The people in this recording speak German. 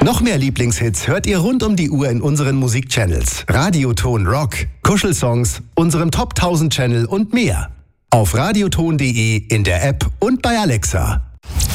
Noch mehr Lieblingshits hört ihr rund um die Uhr in unseren Musikchannels. Radioton Rock, Kuschelsongs, unserem Top 1000 Channel und mehr. Auf radioton.de, in der App und bei Alexa.